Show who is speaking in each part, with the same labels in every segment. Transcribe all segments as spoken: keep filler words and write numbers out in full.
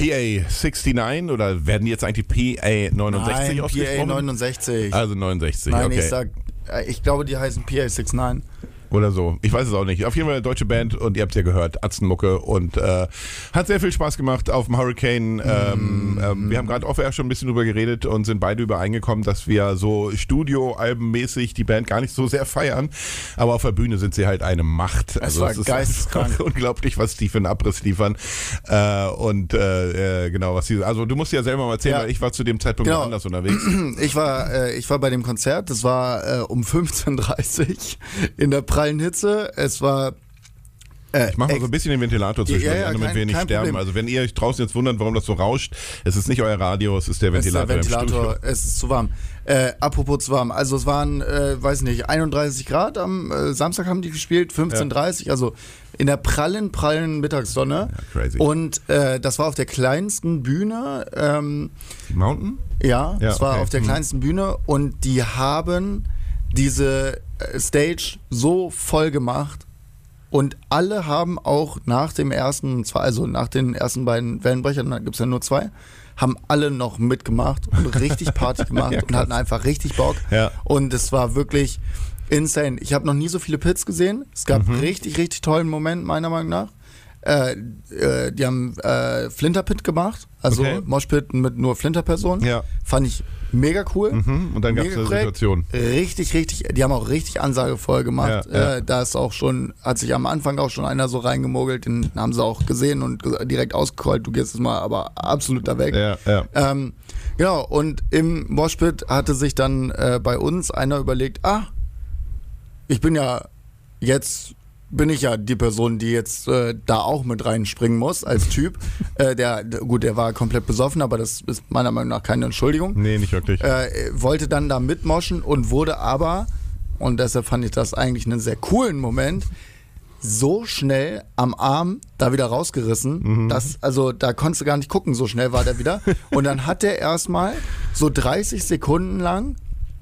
Speaker 1: P A neunundachtzig oder werden die jetzt eigentlich P A neunundsechzig
Speaker 2: Nein,
Speaker 1: ausgesprochen?
Speaker 2: P A neunundsechzig.
Speaker 1: Also neunundsechzig,
Speaker 2: Nein,
Speaker 1: okay.
Speaker 2: ich sag, ich glaube, die heißen P A neunundsechzig.
Speaker 1: Oder so. Ich weiß es auch nicht. Auf jeden Fall eine deutsche Band und ihr habt es ja gehört, Atzenmucke und äh, hat sehr viel Spaß gemacht auf dem Hurricane. Ähm, mm. ähm, wir haben gerade off-air schon ein bisschen drüber geredet und sind beide übereingekommen, dass wir so Studio-Albenmäßig die Band gar nicht so sehr feiern, aber auf der Bühne sind sie halt eine Macht.
Speaker 2: Es
Speaker 1: Also
Speaker 2: war
Speaker 1: es ist
Speaker 2: geisteskrank.
Speaker 1: unglaublich, was die für einen Abriss liefern. Äh, und äh, äh, genau, was sie, also du musst ja selber mal erzählen,
Speaker 2: Ja.
Speaker 1: weil ich war zu dem Zeitpunkt
Speaker 2: Genau.
Speaker 1: noch anders unterwegs.
Speaker 2: Ich war, äh, ich war bei dem Konzert, das war äh, um fünfzehn Uhr dreißig in der prallen Hitze. Es war äh,
Speaker 1: Ich mache mal so ein bisschen den Ventilator zwischendurch,
Speaker 2: ja, ja,
Speaker 1: damit
Speaker 2: kein-
Speaker 1: wir nicht
Speaker 2: kein
Speaker 1: sterben.
Speaker 2: Problem.
Speaker 1: Also wenn ihr euch draußen jetzt wundert, warum das so rauscht, es ist nicht euer Radio, es ist der
Speaker 2: Es ist der
Speaker 1: Ventilator, im
Speaker 2: Ventilator,
Speaker 1: Studio.
Speaker 2: es ist zu warm. Äh, apropos zu warm, also es waren, äh, weiß nicht, einunddreißig Grad am äh, Samstag haben die gespielt, fünfzehn Uhr dreißig, also in der prallen, prallen Mittagssonne.
Speaker 1: Ja, crazy.
Speaker 2: Und äh, das war auf der kleinsten Bühne, ähm,
Speaker 1: Mountain?
Speaker 2: ja,
Speaker 1: Ja,
Speaker 2: das war
Speaker 1: okay.
Speaker 2: auf der
Speaker 1: Hm.
Speaker 2: kleinsten Bühne und die haben diese äh, Stage so voll gemacht. Und alle haben auch nach dem ersten, zwei, also nach den ersten beiden Wellenbrechern, da gibt es ja nur zwei, haben alle noch mitgemacht und richtig Party gemacht
Speaker 1: Ja,
Speaker 2: und hatten einfach richtig Bock.
Speaker 1: Ja.
Speaker 2: Und es war wirklich insane. Ich habe noch nie so viele Pits gesehen. Es gab
Speaker 1: Mhm.
Speaker 2: richtig, richtig tollen Moment, meiner Meinung nach. Äh, äh, die haben äh, Flinterpit gemacht, also
Speaker 1: Okay.
Speaker 2: Moshpit mit nur Flinterpersonen.
Speaker 1: Ja.
Speaker 2: Fand ich mega cool.
Speaker 1: Mhm. Und dann gab es
Speaker 2: Mega
Speaker 1: eine
Speaker 2: korrekt.
Speaker 1: Situation.
Speaker 2: Richtig, richtig, die haben auch richtig ansagevoll gemacht.
Speaker 1: Ja, ja.
Speaker 2: Äh, da ist auch schon, hat sich am Anfang auch schon einer so reingemogelt, den haben sie auch gesehen und ge- direkt ausgecallt, du gehst jetzt mal aber absolut da weg.
Speaker 1: Ja, ja.
Speaker 2: Ähm, genau, und im Moshpit hatte sich dann äh, bei uns einer überlegt, ah, ich bin ja jetzt, bin ich ja die Person, die jetzt äh, da auch mit reinspringen muss als Typ. äh, der, gut, der war komplett besoffen, aber das ist meiner Meinung nach keine Entschuldigung.
Speaker 1: Nee, nicht wirklich.
Speaker 2: Äh, wollte dann da mitmoschen und wurde aber, und deshalb fand ich das eigentlich einen sehr coolen Moment, so schnell am Arm da wieder rausgerissen,
Speaker 1: Mhm.
Speaker 2: dass, also da konntest du gar nicht gucken, so schnell war der wieder. Und dann hat der erstmal so dreißig Sekunden lang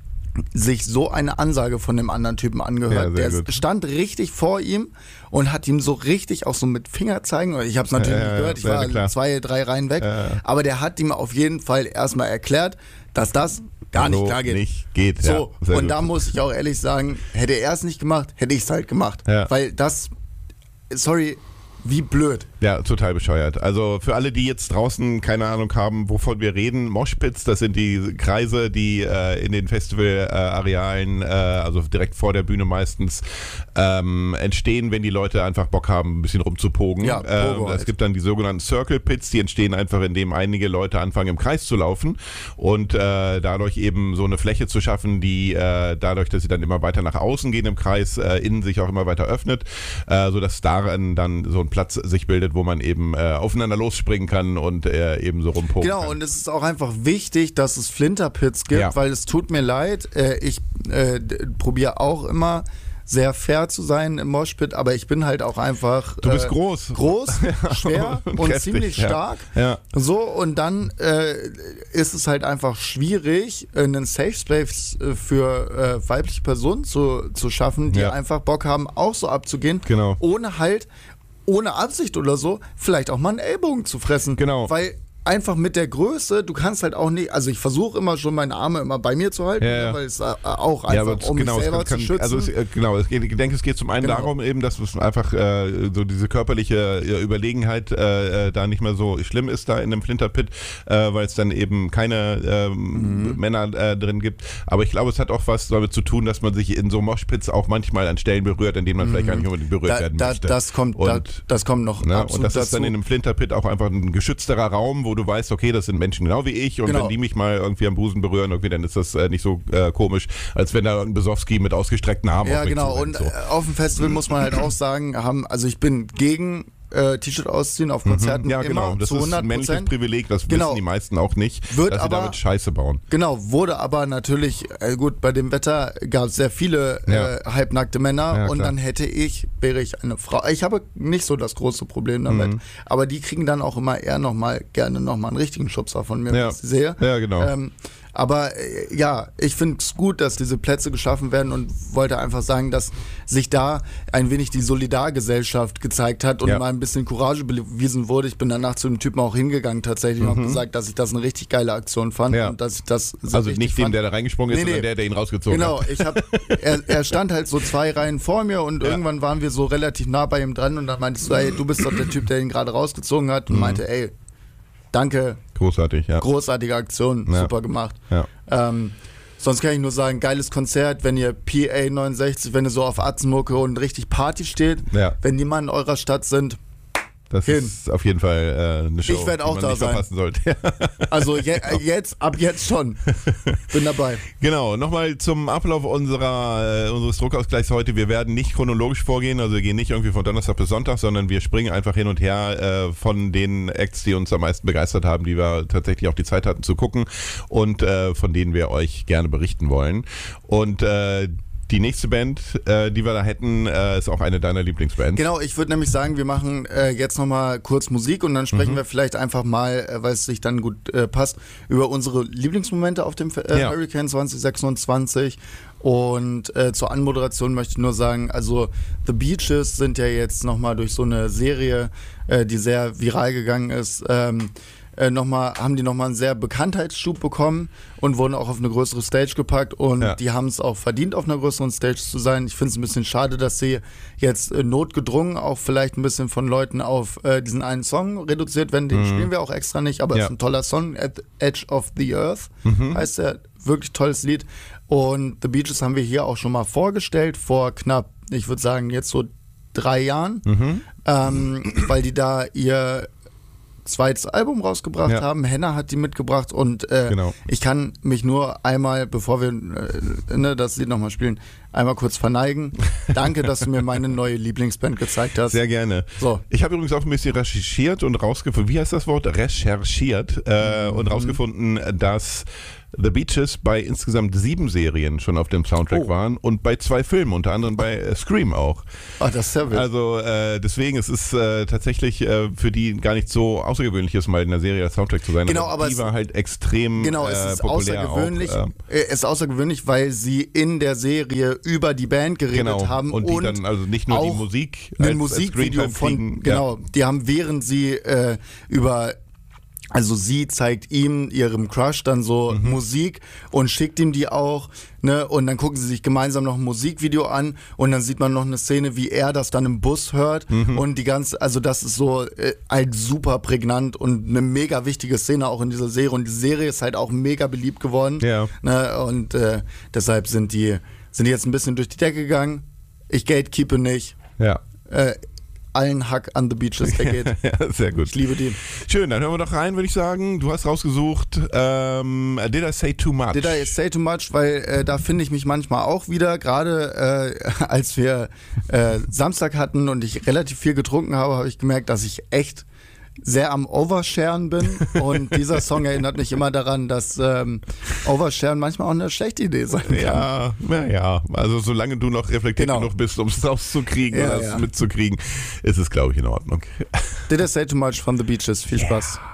Speaker 2: sich so eine Ansage von dem anderen Typen
Speaker 1: Ja,
Speaker 2: angehört.
Speaker 1: sehr
Speaker 2: Der
Speaker 1: gut.
Speaker 2: stand richtig vor ihm und hat ihm so richtig auch so mit Finger zeigen. Ich habe es natürlich
Speaker 1: Ja, ja,
Speaker 2: nicht gehört, ich
Speaker 1: ja,
Speaker 2: war
Speaker 1: klar.
Speaker 2: zwei, drei Reihen weg.
Speaker 1: Ja, ja.
Speaker 2: Aber der hat ihm auf jeden Fall erstmal erklärt, dass das gar nicht
Speaker 1: so
Speaker 2: klar geht.
Speaker 1: nicht geht.
Speaker 2: So,
Speaker 1: ja, sehr
Speaker 2: und
Speaker 1: gut.
Speaker 2: da muss ich auch ehrlich sagen, hätte er es nicht gemacht, hätte ich es halt gemacht.
Speaker 1: Ja.
Speaker 2: Weil das, sorry, wie blöd.
Speaker 1: Ja, total bescheuert. Also für alle, die jetzt draußen keine Ahnung haben, wovon wir reden, Moshpits, das sind die Kreise, die äh, in den Festivalarealen, äh, also direkt vor der Bühne meistens, ähm, entstehen, wenn die Leute einfach Bock haben, ein bisschen rumzupogen.
Speaker 2: Ja, Pogo
Speaker 1: ähm, es
Speaker 2: halt.
Speaker 1: gibt dann die sogenannten Circle Pits, die entstehen einfach, indem einige Leute anfangen, im Kreis zu laufen und äh, dadurch eben so eine Fläche zu schaffen, die äh, dadurch, dass sie dann immer weiter nach außen gehen im Kreis, äh, innen sich auch immer weiter öffnet, äh, sodass darin dann so ein Platz sich bildet, wo man eben äh, aufeinander losspringen kann und äh, eben so rumpoken
Speaker 2: Genau,
Speaker 1: kann.
Speaker 2: und es ist auch einfach wichtig, dass es Flinterpits gibt,
Speaker 1: Ja.
Speaker 2: weil es tut mir leid, äh, ich äh, probiere auch immer sehr fair zu sein im Moshpit, aber ich bin halt auch einfach
Speaker 1: Du bist
Speaker 2: äh,
Speaker 1: groß.
Speaker 2: groß, schwer
Speaker 1: Und
Speaker 2: und,
Speaker 1: kräftig,
Speaker 2: ziemlich
Speaker 1: ja.
Speaker 2: stark.
Speaker 1: Ja.
Speaker 2: So, und dann äh, ist es halt einfach schwierig, einen Safe Space äh, für äh, weibliche Personen zu, zu schaffen, die
Speaker 1: Ja.
Speaker 2: einfach Bock haben, auch so abzugehen,
Speaker 1: Genau.
Speaker 2: ohne halt, ohne Absicht oder so, vielleicht auch mal einen Ellbogen zu fressen.
Speaker 1: Genau.
Speaker 2: Weil einfach mit der Größe, du kannst halt auch nicht, also ich versuche immer schon meine Arme immer bei mir zu halten,
Speaker 1: Ja, ja.
Speaker 2: weil es äh, auch
Speaker 1: Ja,
Speaker 2: einfach,
Speaker 1: aber
Speaker 2: um
Speaker 1: genau,
Speaker 2: mich selber
Speaker 1: es kann,
Speaker 2: zu schützen.
Speaker 1: also es, äh, genau, es geht, ich denke, es geht zum einen
Speaker 2: Genau.
Speaker 1: darum eben, dass es einfach äh, so diese körperliche äh, Überlegenheit äh, äh, da nicht mehr so schlimm ist da in einem Flinterpit, äh, weil es dann eben keine ähm,
Speaker 2: Mhm.
Speaker 1: Männer äh, drin gibt. Aber ich glaube, es hat auch was damit zu tun, dass man sich in so Moshpits auch manchmal an Stellen berührt, an denen man vielleicht gar nicht unbedingt berührt
Speaker 2: da,
Speaker 1: werden
Speaker 2: da,
Speaker 1: möchte.
Speaker 2: das, kommt, da,
Speaker 1: Und
Speaker 2: das kommt noch
Speaker 1: Ne?
Speaker 2: absolut
Speaker 1: Und das ist
Speaker 2: dazu.
Speaker 1: dann in einem Flinterpit auch einfach ein geschützterer Raum, wo du weißt, okay, das sind Menschen genau wie ich und
Speaker 2: Genau.
Speaker 1: wenn die mich mal irgendwie am Busen berühren, irgendwie, dann ist das äh, nicht so äh, komisch, als wenn da ein Besowski mit ausgestreckten Armen
Speaker 2: Ja,
Speaker 1: auf mich
Speaker 2: genau.
Speaker 1: zurennt,
Speaker 2: Und
Speaker 1: so.
Speaker 2: äh, auf dem Festival muss man halt auch sagen, haben, also ich bin gegen äh, T-Shirt ausziehen auf Konzerten
Speaker 1: Ja, genau.
Speaker 2: immer
Speaker 1: Das
Speaker 2: zu
Speaker 1: ist
Speaker 2: hundert
Speaker 1: ein männliches
Speaker 2: Prozent.
Speaker 1: Privileg, das
Speaker 2: Genau.
Speaker 1: wissen die meisten auch nicht,
Speaker 2: Wird
Speaker 1: dass sie
Speaker 2: aber-
Speaker 1: damit Scheiße bauen.
Speaker 2: Genau, wurde aber natürlich, äh, gut, bei dem Wetter gab es sehr viele
Speaker 1: Ja.
Speaker 2: äh, halbnackte Männer
Speaker 1: Ja,
Speaker 2: und
Speaker 1: klar.
Speaker 2: dann hätte ich, wäre ich eine Frau. Ich habe nicht so das große Problem damit,
Speaker 1: Mhm.
Speaker 2: aber die kriegen dann auch immer eher nochmal gerne nochmal einen richtigen Schubser von mir,
Speaker 1: Ja.
Speaker 2: wenn ich sie sehe.
Speaker 1: Ja, genau.
Speaker 2: Ähm, Aber äh, ja, ich finde es gut, dass diese Plätze geschaffen werden und wollte einfach sagen, dass sich da ein wenig die Solidargesellschaft gezeigt hat und
Speaker 1: ja.
Speaker 2: mal ein bisschen Courage bewiesen wurde. Ich bin danach zu dem Typen auch hingegangen tatsächlich mhm. und habe gesagt, dass ich das eine richtig geile Aktion fand
Speaker 1: ja.
Speaker 2: und dass ich das
Speaker 1: so Also nicht dem,
Speaker 2: fand.
Speaker 1: der da reingesprungen ist, nee, sondern nee. der, der ihn rausgezogen
Speaker 2: genau,
Speaker 1: hat.
Speaker 2: Genau, ich hab, er, er stand halt so zwei Reihen vor mir und ja. irgendwann waren wir so relativ nah bei ihm dran und dann meinte ich so, ey, du bist doch der Typ, der ihn gerade rausgezogen hat und mhm. meinte, ey, danke.
Speaker 1: Großartig, ja.
Speaker 2: Großartige Aktion, ja. super gemacht.
Speaker 1: Ja.
Speaker 2: Ähm, sonst kann ich nur sagen, geiles Konzert, wenn ihr P A neunundsechzig, wenn ihr so auf Atzenmucke und richtig Party steht,
Speaker 1: ja.
Speaker 2: wenn die mal in eurer Stadt sind,
Speaker 1: das
Speaker 2: hin.
Speaker 1: ist auf jeden Fall äh, eine Show,
Speaker 2: ich werd auch
Speaker 1: die man
Speaker 2: da
Speaker 1: nicht
Speaker 2: sein.
Speaker 1: verpassen sollte.
Speaker 2: Also je, jetzt, ab jetzt schon. Bin dabei.
Speaker 1: Genau, nochmal zum Ablauf unserer, äh, unseres Druckausgleichs heute. Wir werden nicht chronologisch vorgehen, also wir gehen nicht irgendwie von Donnerstag bis Sonntag, sondern wir springen einfach hin und her äh, von den Acts, die uns am meisten begeistert haben, die wir tatsächlich auch die Zeit hatten zu gucken und äh, von denen wir euch gerne berichten wollen. Und äh, die nächste Band, äh, die wir da hätten, äh, ist auch eine deiner Lieblingsbands.
Speaker 2: Genau, ich würde nämlich sagen, wir machen äh, jetzt nochmal kurz Musik und dann sprechen mhm. wir vielleicht einfach mal, äh, weil es sich dann gut äh, passt, über unsere Lieblingsmomente auf dem äh, ja. Hurricane zwanzig sechsundzwanzig. Und äh, zur Anmoderation möchte ich nur sagen, also The Beaches sind ja jetzt nochmal durch so eine Serie, äh, die sehr viral gegangen ist, ähm, Äh, noch mal, haben die nochmal einen sehr Bekanntheitsschub bekommen und wurden auch auf eine größere Stage gepackt und ja. die haben es auch verdient, auf einer größeren Stage zu sein. Ich finde es ein bisschen schade, dass sie jetzt äh, notgedrungen auch vielleicht ein bisschen von Leuten auf äh, diesen einen Song reduziert werden. Den mhm. spielen wir auch extra nicht, aber es ja. ist ein toller Song. At the Edge of the Earth mhm. heißt der. Wirklich tolles Lied. Und The Beaches haben wir hier auch schon mal vorgestellt, vor knapp, ich würde sagen, jetzt so drei Jahren, mhm. ähm, weil die da ihr zweites Album rausgebracht ja. haben. Henna hat die mitgebracht und äh,
Speaker 1: genau.
Speaker 2: ich kann mich nur einmal, bevor wir äh, ne, das Lied nochmal spielen, einmal kurz verneigen. Danke, dass du mir meine neue Lieblingsband gezeigt hast.
Speaker 1: Sehr gerne.
Speaker 2: So.
Speaker 1: Ich habe übrigens auch ein bisschen recherchiert und rausgefunden, wie heißt das Wort? Recherchiert äh, mhm. und rausgefunden, dass The Beaches bei insgesamt sieben Serien schon auf dem Soundtrack oh. waren und bei zwei Filmen, unter anderem bei äh, Scream auch.
Speaker 2: Ah, das ist ja wild.
Speaker 1: Also äh, deswegen, es ist äh, tatsächlich äh, für die gar nicht so außergewöhnlich, ist mal in der Serie als Soundtrack zu sein.
Speaker 2: Genau,
Speaker 1: aber,
Speaker 2: aber
Speaker 1: die
Speaker 2: es,
Speaker 1: war halt extrem
Speaker 2: genau, es
Speaker 1: äh,
Speaker 2: ist
Speaker 1: populär
Speaker 2: außergewöhnlich.
Speaker 1: Auch,
Speaker 2: äh, es ist außergewöhnlich, weil sie in der Serie über die Band geredet
Speaker 1: genau.
Speaker 2: haben
Speaker 1: und die
Speaker 2: und
Speaker 1: dann also nicht nur die Musik,
Speaker 2: ein
Speaker 1: als,
Speaker 2: Musikvideo
Speaker 1: als
Speaker 2: von
Speaker 1: kriegen.
Speaker 2: genau,
Speaker 1: ja.
Speaker 2: die haben während sie äh, über Also sie zeigt ihm, ihrem Crush, dann so mhm. Musik und schickt ihm die auch, ne? Und dann gucken sie sich gemeinsam noch ein Musikvideo an und dann sieht man noch eine Szene, wie er das dann im Bus hört mhm. und die ganze, also das ist so äh, halt super prägnant und eine mega wichtige Szene auch in dieser Serie und die Serie ist halt auch mega beliebt geworden,
Speaker 1: ja.
Speaker 2: ne? Und äh, deshalb sind die, sind die jetzt ein bisschen durch die Decke gegangen. Ich gatekeepe nicht.
Speaker 1: Ja.
Speaker 2: Äh, allen Hack an The Beaches, der geht.
Speaker 1: Ja, sehr gut.
Speaker 2: Ich liebe die.
Speaker 1: Schön, dann hören wir doch rein, würde ich sagen. Du hast rausgesucht, ähm, Did I Say Too Much?
Speaker 2: Did I Say Too Much, weil äh, da finde ich mich manchmal auch wieder, gerade äh, als wir äh, Samstag hatten und ich relativ viel getrunken habe, habe ich gemerkt, dass ich echt sehr am Oversharen bin und dieser Song erinnert mich immer daran, dass ähm, Oversharen manchmal auch eine schlechte Idee sein kann.
Speaker 1: Ja, naja, also solange du noch reflektiert
Speaker 2: genau.
Speaker 1: genug bist, um es rauszukriegen
Speaker 2: ja,
Speaker 1: oder es
Speaker 2: ja.
Speaker 1: mitzukriegen, ist es, glaube ich, in Ordnung.
Speaker 2: Did I Say Too Much von The Beaches. Viel Spaß.
Speaker 1: Yeah.